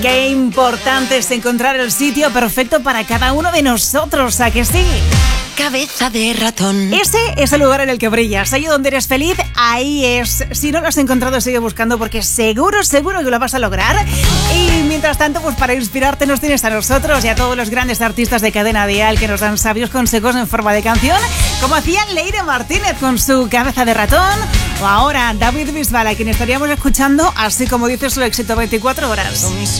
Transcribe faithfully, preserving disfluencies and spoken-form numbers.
Qué importante es encontrar el sitio perfecto para cada uno de nosotros, ¿a que sí? Cabeza de ratón. Ese es el lugar en el que brillas. Ahí donde eres feliz, ahí es. Si no lo has encontrado, sigue buscando porque seguro, seguro que lo vas a lograr. Y mientras tanto, pues para inspirarte nos tienes a nosotros y a todos los grandes artistas de Cadena Dial que nos dan sabios consejos en forma de canción, como hacía Leire Martínez con su Cabeza de ratón, o ahora David Bisbal, a quien estaríamos escuchando así como dice su éxito veinticuatro horas.